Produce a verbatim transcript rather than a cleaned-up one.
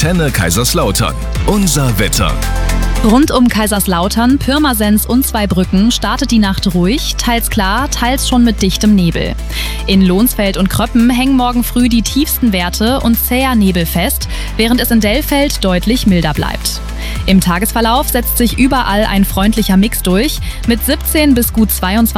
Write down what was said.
Antenne Kaiserslautern. Unser Wetter. Rund um Kaiserslautern, Pirmasens und Zweibrücken startet die Nacht ruhig, teils klar, teils schon mit dichtem Nebel. In Lohnsfeld und Kröppen hängen morgen früh die tiefsten Werte und zäher Nebel fest, während es in Dellfeld deutlich milder bleibt. Im Tagesverlauf setzt sich überall ein freundlicher Mix durch, mit siebzehn bis gut zweiundzwanzig